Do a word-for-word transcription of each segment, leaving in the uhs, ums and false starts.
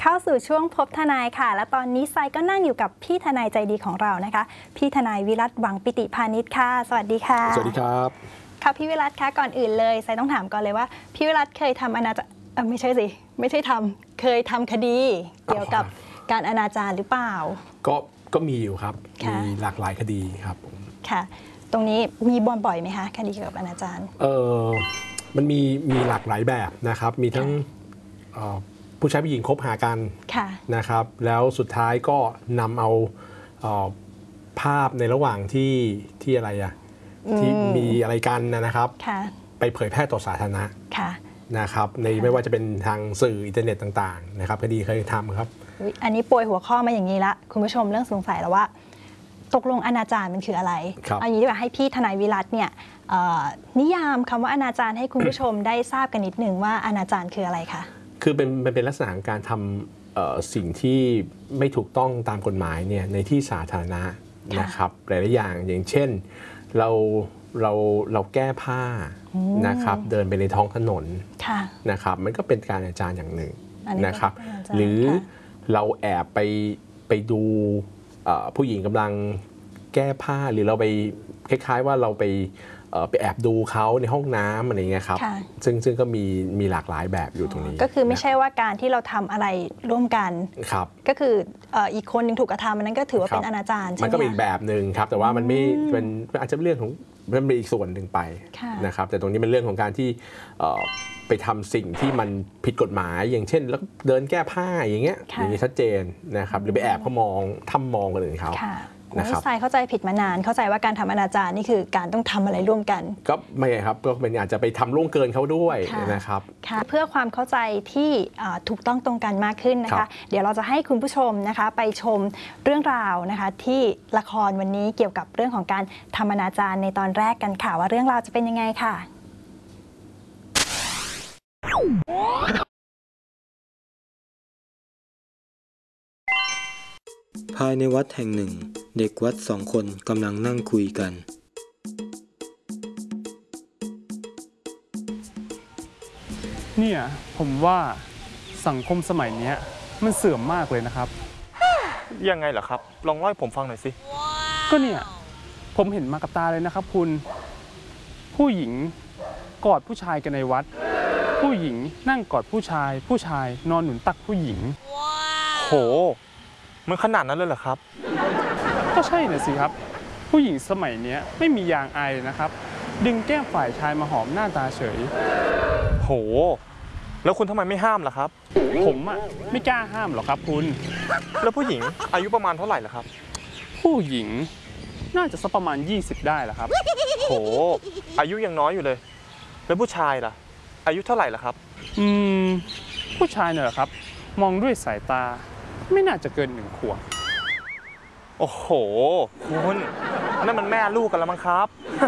เข้าสู่ช่วงพบทนายค่ะและตอนนี้ไซก็นั่งอยู่กับพี่ทนายใจดีของเรานะคะพี่ทนายวิรัตหวังปิติพานิชค่ะสวัสดีค่ะสวัสดีครับค่ะพี่วิรัตคะก่อนอื่นเลยไซต้องถามก่อนเลยว่าพี่วิรัตเคยทำอนาจารไม่ใช่สิไม่ใช่ทำเคยทำคดีเกี่ยวกับการอนาจารหรือเปล่าก็ก็มีอยู่ครับมีหลากหลายคดีครับผมค่ะตรงนี้มีบ่อยไหมคะคดีเกี่ยวกับอนาจารเออมันมีมีหลากหลายแบบนะครับมีทั้งผู้ชายผู้หญิงคบหากันนะครับแล้วสุดท้ายก็นำเอาภาพในระหว่างที่ที่อะไรอะที่มีอะไรกันนะครับไปเผยแพร่ต่อสาธารณะนะครับในไม่ว่าจะเป็นทางสื่ออินเทอร์เน็ตต่างๆนะครับคดีเคยทำครับอันนี้โปรยหัวข้อมาอย่างนี้ละคุณผู้ชมเรื่องสงสัยแล้วว่าตกลงอนาจารมันคืออะไรอันนี้ดีกว่าให้พี่ทนายวิรัตเนี่ยนิยามคำว่าอนาจารให้คุณผู้ชมได้ทราบกันนิดนึงว่าอนาจารคืออะไรคะคือเป็นมันเป็นลักษณะของการทำสิ่งที่ไม่ถูกต้องตามกฎหมายเนี่ยในที่สาธารณะนะครับหลายๆอย่างอย่างเช่นเราเราเราแก้ผ้านะครับเดินไปในท้องถนนนะครับมันก็เป็นการอนาจารอย่างหนึ่งนะครับหรือเราแอบไปไปดูผู้หญิงกำลังแก้ผ้าหรือเราไปคล้ายๆว่าเราไปไปแอบดูเขาในห้องน้ำอะไรเงี้ยครับซึ่งซึ่งก็มีมีหลากหลายแบบอยู่ตรงนี้ก็คือไม่ใช่ว่าการที่เราทำอะไรร่วมกันครับก็คืออีกคนหนึ่งถูกกระทำนั้นก็ถือว่าเป็นอนาจารใช่ไหมมันก็เป็นอีกแบบหนึ่งครับแต่ว่ามันไม่เป็นอาจจะเป็นเรื่องของมันเป็นอีกส่วนหนึ่งไปนะครับแต่ตรงนี้เป็นเรื่องของการที่ไปทำสิ่งที่มันผิดกฎหมายอย่างเช่นแล้วเดินแก้ผ้าอย่างเงี้ยอย่างนี้ชัดเจนนะครับหรือไปแอบเขามองทำมองคนอื่นเขานะครับใช่เข้าใจผิดมานานเข้าใจว่าการทำอนาจารนี่คือการต้องทำอะไรร่วมกันก็ไม่ครับก็เป็นอาจจะไปทำล่วงเกินเขาด้วยนะครับเพื่อความเข้าใจที่ถูกต้องตรงกันมากขึ้นนะคะเดี๋ยวเราจะให้คุณผู้ชมนะคะไปชมเรื่องราวนะคะที่ละครวันนี้เกี่ยวกับเรื่องของการทำอนาจารในตอนแรกกันค่ะว่าเรื่องราวจะเป็นยังไงค่ะภายในวัดแห่งหนึ่งเด็กวัดสองคนกำลังนั่งคุยกันเนี่ยผมว่าสังคมสมัยนี้มันเสื่อมมากเลยนะครับยังไงเหรอครับลองเล่าให้ผมฟังหน่อยสิก็เนี่ยผมเห็นมากับตาเลยนะครับคุณผู้หญิงกอดผู้ชายกันในวัดผู้หญิงนั่งกอดผู้ชายผู้ชายนอนหนุนตักผู้หญิงโหมันขนาดนั้นเลยเหรอครับก็ใช่น่ะสิครับผู้หญิงสมัยนี้ไม่มียางอายนะครับดึงแก้มฝ่ายชายมาหอมหน้าตาเฉยโหแล้วคุณทำไมไม่ห้ามล่ะครับผมอ่ะไม่กล้าห้ามหรอกครับคุณแล้วผู้หญิงอายุประมาณเท่าไหร่ล่ะครับผู้หญิงน่าจะสักประมาณยี่สิบได้ล่ะครับโหอายุยังน้อยอยู่เลยแล้วผู้ชายล่ะอายุเท่าไหร่ล่ะครับอืมผู้ชายเนี่ยเหรอครับมองด้วยสายตาไม่น่าจะเกินหนึ่งขวบโอ้โหคุณนั่นมันแม่ลูกกันแล้วมั้งครับ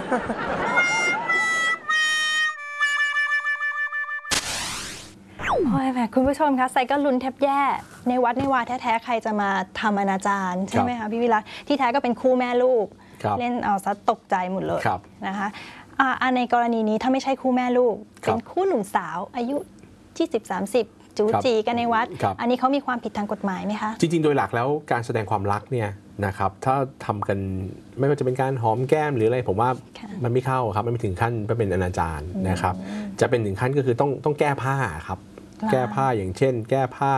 โอ้ยแหมคุณผู้ชมคะไซก็ลุ้นแทบแย่ในวัดในวาแท้ๆใครจะมาทำอนาจารใช่ไหมคะพี่วิรัตที่แท้ก็เป็นคู่แม่ลูกเล่นเอาซะตกใจหมดเลยนะคะในกรณีนี้ถ้าไม่ใช่คู่แม่ลูกเป็นคู่หนุ่มสาวอายุยี่สิบ สามสิบจูจีกันในวัดอันนี้เขามีความผิดทางกฎหมายไหมคะจริงๆโดยหลักแล้วการแสดงความรักเนี่ยนะครับถ้าทำกันไม่ว่าจะเป็นการหอมแก้มหรืออะไรผมว่ามันไม่เข้าครับมันไม่ถึงขั้นเป็นอนาจารนะครับจะเป็นถึงขั้นก็คือต้องต้องแก้ผ้าครับแก้ผ้าอย่างเช่นแก้ผ้า